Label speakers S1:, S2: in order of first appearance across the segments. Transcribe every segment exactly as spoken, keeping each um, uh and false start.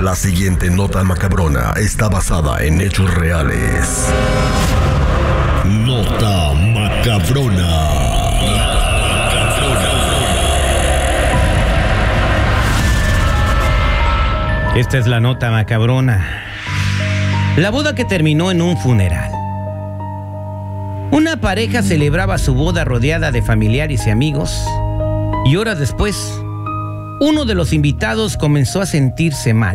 S1: La siguiente nota macabrona está basada en hechos reales. Nota macabrona.
S2: Esta es la nota macabrona. La boda que terminó en un funeral. Una pareja celebraba su boda rodeada de familiares y amigos, y horas después, uno de los invitados comenzó a sentirse mal.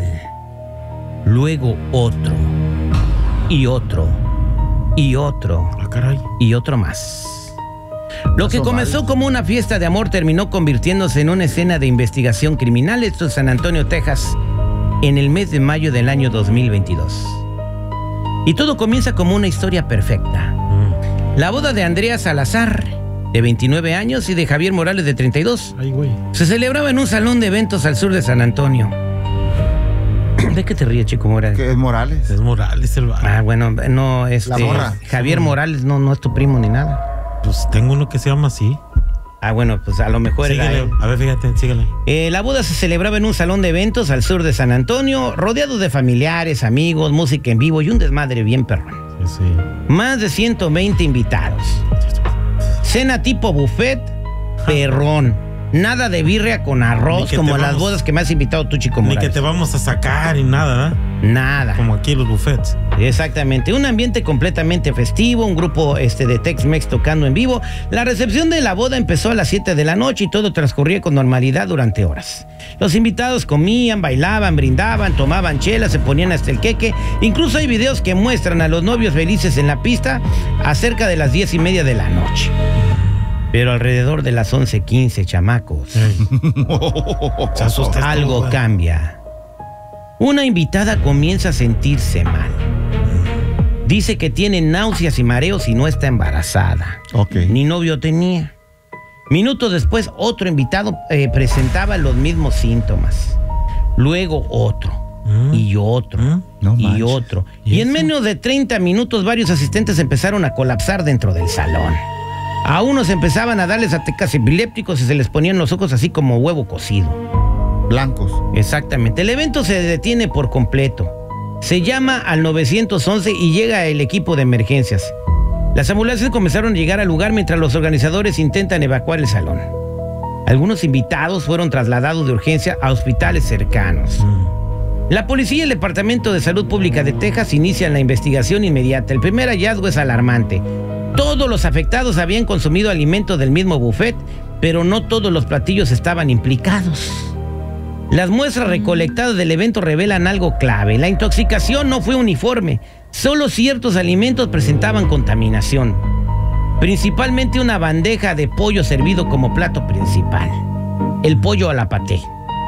S2: Luego otro, y otro, y otro,
S3: Ah, caray.
S2: y otro más. Lo que comenzó como una fiesta de amor terminó convirtiéndose en una escena de investigación criminal. Esto en San Antonio, Texas, en el mes de mayo del año dos mil veintidós. Y todo comienza como una historia perfecta. La boda de Andrea Salazar, de veintinueve años, y de Javier Morales, de treinta y dos,
S3: Ay, güey.
S2: se celebraba en un salón de eventos al sur de San Antonio. ¿De qué te ríes, Chico Morales?
S4: Que es Morales.
S3: Es Morales el bar.
S2: Ah, bueno, no, este...
S4: La morra.
S2: Javier Morales no, no es tu primo ni nada.
S3: Pues tengo uno que se llama así.
S2: Ah, bueno, pues a lo mejor era
S3: Síguele.
S2: él.
S3: A ver, fíjate, síguele.
S2: Eh, la boda se celebraba en un salón de eventos al sur de San Antonio, rodeado de familiares, amigos, música en vivo y un desmadre bien perrón.
S3: Sí, sí.
S2: Más de ciento veinte invitados. Cena tipo buffet, perrón. Nada de birria con
S3: Ni
S2: arroz,
S3: que
S2: como
S3: te
S2: las
S3: vamos-
S2: bodas que me has invitado tú, Chico
S3: Ni
S2: Morales.
S3: que te vamos a sacar y nada, ¿eh?
S2: Nada.
S3: Como aquí los buffets.
S2: Exactamente, un ambiente completamente festivo, un grupo este, de Tex-Mex tocando en vivo. La recepción de la boda empezó a las siete de la noche y todo transcurría con normalidad durante horas. Los invitados comían, bailaban, brindaban, tomaban chela, se ponían hasta el queque. Incluso hay videos que muestran a los novios felices en la pista a cerca de las diez y media de la noche. Pero alrededor de las once quince, chamacos,
S3: Se asusta esto,
S2: algo
S3: güey.
S2: cambia. Una invitada comienza a sentirse mal. Dice que tiene náuseas y mareos y no está embarazada.
S4: Ok.
S2: Ni novio tenía. Minutos después, otro invitado eh, presentaba los mismos síntomas. Luego otro.
S3: ¿Mm?
S2: Y otro.
S3: ¿Mm?
S4: No
S2: y
S4: manches.
S2: otro.
S3: ¿Y
S2: Y, en
S3: eso?
S2: menos de treinta minutos, varios asistentes empezaron a colapsar dentro del salón. A unos empezaban a darles ataques epilépticos y se les ponían los ojos así como huevo cocido.
S4: Blancos.
S2: Exactamente. El evento se detiene por completo. Se llama al nueve once y llega el equipo de emergencias. Las ambulancias comenzaron a llegar al lugar mientras los organizadores intentan evacuar el salón. Algunos invitados fueron trasladados de urgencia a hospitales cercanos. La policía y el Departamento de Salud Pública de Texas inician la investigación inmediata. El primer hallazgo es alarmante. Todos los afectados habían consumido alimentos del mismo buffet, pero no todos los platillos estaban implicados. Las muestras recolectadas del evento revelan algo clave. La intoxicación no fue uniforme. Solo ciertos alimentos presentaban contaminación. Principalmente una bandeja de pollo servido como plato principal. El pollo a la paté.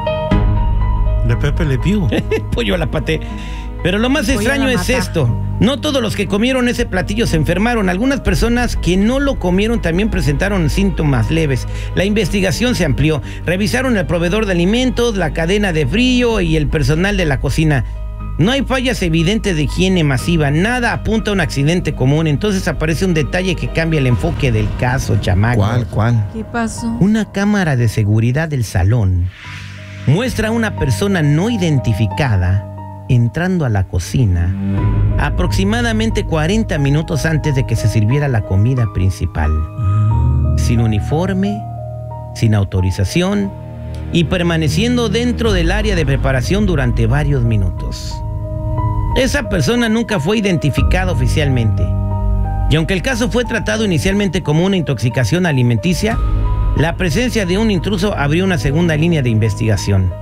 S3: De Pepe Le Pew.
S2: Pollo a la paté. Pero lo más
S5: Pollo a
S2: extraño
S5: la
S2: es
S5: mata.
S2: esto. No todos los que comieron ese platillo se enfermaron. Algunas personas que no lo comieron también presentaron síntomas leves. La investigación se amplió. Revisaron el proveedor de alimentos, la cadena de frío y el personal de la cocina. No hay fallas evidentes de higiene masiva. Nada apunta a un accidente común. Entonces aparece un detalle que cambia el enfoque del caso, chamaco.
S4: ¿Cuál, cuál?
S5: ¿Qué pasó?
S2: Una cámara de seguridad del salón muestra a una persona no identificada entrando a la cocina aproximadamente cuarenta minutos antes de que se sirviera la comida principal, sin uniforme, sin autorización y permaneciendo dentro del área de preparación durante varios minutos. Esa persona nunca fue identificada oficialmente, y aunque el caso fue tratado inicialmente como una intoxicación alimenticia, la presencia de un intruso abrió una segunda línea de investigación.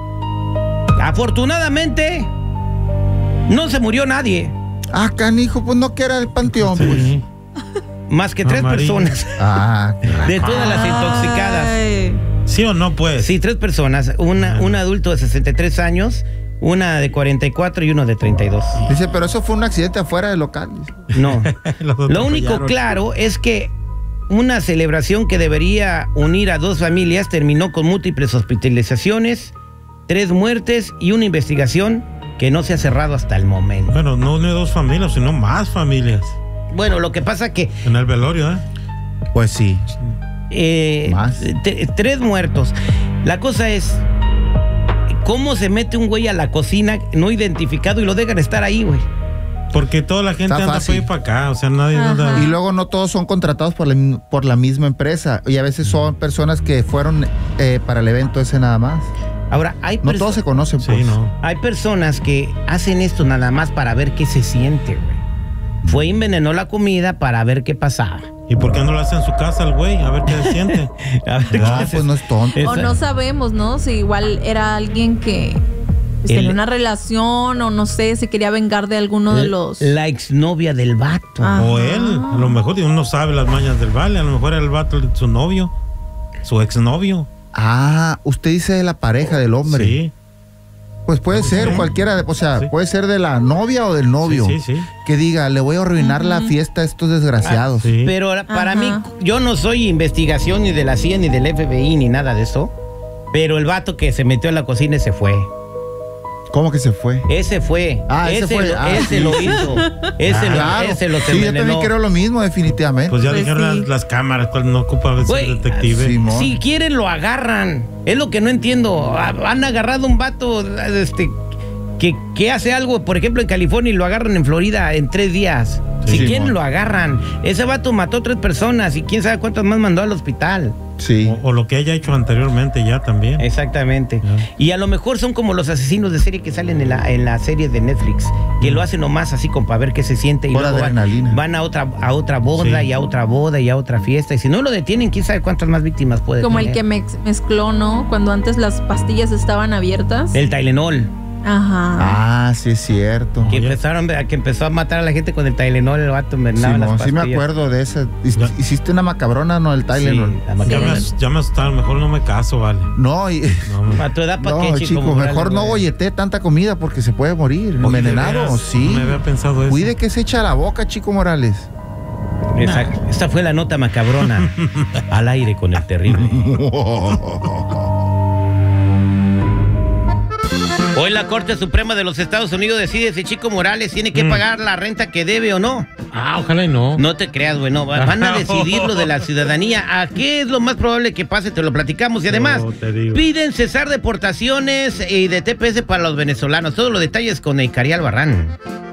S2: Afortunadamente, no se murió nadie,
S4: Ah, canijo, pues no que era el panteón,
S3: Sí.
S2: más que tres
S3: Amarillo.
S2: personas
S4: pues. Ah,
S2: de todas las intoxicadas.
S5: Ay,
S3: ¿Sí o no, pues?
S2: Sí, tres personas, una, un adulto de sesenta y tres años, una de cuarenta y cuatro y uno de treinta y dos.
S4: dice, pero eso fue un accidente afuera del local.
S2: No.
S3: Los
S2: Lo único
S3: atropellaron.
S2: claro es que una celebración que debería unir a dos familias terminó con múltiples hospitalizaciones, tres muertes y una investigación que no se ha cerrado hasta el momento.
S3: Bueno, no une dos familias, sino más familias.
S2: Bueno, lo que pasa que
S3: En el velorio, ¿eh?
S4: Pues sí.
S2: eh,
S4: Más.
S2: t- tres muertos. La cosa es, ¿Cómo se mete un güey a la cocina no identificado y lo dejan estar ahí, güey?
S3: Porque toda la gente
S4: Está
S3: anda
S4: fácil.
S3: para ir para acá, o sea, nadie
S5: Ajá.
S3: anda...
S4: Y luego no todos son contratados por la, por la misma empresa. Y a veces son personas que fueron eh, para el evento ese nada más.
S2: Ahora, hay,
S4: No
S2: perso-
S4: todos se conocen,
S3: Sí,
S4: pues.
S3: no.
S2: hay personas que hacen esto nada más para ver qué se siente, güey. Fue y envenenó la comida para ver qué pasaba.
S3: ¿Y por qué no lo hace en su casa el güey? A ver qué se siente.
S2: A ver
S4: No,
S2: qué se-
S4: pues no es tonto.
S2: Esa-
S5: O no sabemos, ¿no? Si igual era alguien que pues,
S2: El-
S5: tenía una relación o no sé, se quería vengar de alguno de los...
S2: La exnovia del vato.
S5: Ah.
S3: O él, a lo mejor uno no sabe las mañas del vale, a lo mejor era el vato de su novio, su exnovio.
S4: Ah, usted dice de la pareja del hombre.
S3: Sí,
S4: Pues puede ser
S3: Sí.
S4: cualquiera, de- o sea,
S3: Sí.
S4: puede ser de la novia o del novio.
S3: sí, sí. sí.
S4: Que diga, le voy a arruinar la fiesta a estos desgraciados.
S3: Ah, sí.
S2: Pero para
S5: Ajá.
S2: mí, yo no soy investigación ni de la C I A ni del F B I ni nada de eso. Pero el vato que se metió a la cocina y se fue.
S4: ¿Cómo que se fue?
S2: Ese fue.
S4: Ah, ese fue.
S2: Lo,
S4: Ah,
S2: ese
S4: sí.
S2: lo hizo. Ese, lo,
S4: Claro.
S2: ese lo se
S4: Sí, yo
S2: envenenó.
S4: también creo lo mismo, definitivamente.
S3: Pues ya
S5: Pues
S3: dijeron
S5: sí.
S3: las, las cámaras, pues no ocupa ser
S2: Güey,
S3: detective.
S4: sí, mo-
S2: Si quieren lo agarran. Es lo que no entiendo. Ah, Han agarrado un vato este, que, que hace algo, por ejemplo, en California y lo agarran en Florida en tres días.
S3: Sí,
S2: si quieren
S4: mon.
S2: lo agarran. Ese vato mató tres personas y quién sabe cuántas más mandó al hospital.
S4: Sí.
S3: O, o lo que haya hecho anteriormente ya también.
S2: Exactamente.
S3: Ya.
S2: Y a lo mejor son como los asesinos de serie que salen en la, en la serie de Netflix, que lo hacen nomás así como para ver qué se siente y
S4: Por
S2: luego van,
S4: adrenalina.
S2: van a otra a otra boda
S3: Sí.
S2: y a otra boda y a otra fiesta. Y si no lo detienen, quién sabe cuántas más víctimas puede
S5: Como
S2: tener.
S5: el que mex- mezcló, ¿no? Cuando antes las pastillas estaban abiertas.
S2: El Tylenol.
S5: Ajá.
S4: Ah, sí es cierto.
S2: Que
S3: Oye.
S2: empezaron a- que empezó a matar a la gente con el Tylenol, el vato envenenaba las
S4: Simón, sí me
S2: pastillas.
S4: acuerdo de esa. Hic-
S3: Ya.
S4: Hiciste una macabrona, ¿no? El Tylenol.
S2: Sí, la
S3: Ya
S2: macabrona.
S3: me, as- ya me asustaron, mejor no me caso, vale.
S4: No, y,
S3: No, me-
S2: A tu edad, ¿para
S4: no
S2: qué, chico?
S4: chico,
S2: Morales,
S4: mejor no
S2: güey?
S4: gollete tanta comida porque se puede morir.
S3: Oye, de
S4: Envenenado,
S3: veras,
S4: sí.
S3: No me había pensado eso.
S4: Cuide que se echa a la boca, Chico Morales.
S2: Exacto. Esta fue la nota macabrona. Al aire con el terrible. Hoy la Corte Suprema de los Estados Unidos decide si Chico Morales tiene que
S3: Mm.
S2: pagar la renta que debe o no.
S3: Ah, ojalá y no.
S2: No te creas, güey, no. va- Van a decidir lo de la ciudadanía. ¿A qué es lo más probable que pase? Te lo platicamos. Y además,
S3: No, te digo.
S2: piden cesar deportaciones y de T P S para los venezolanos. Todos los detalles con Eicari Albarrán.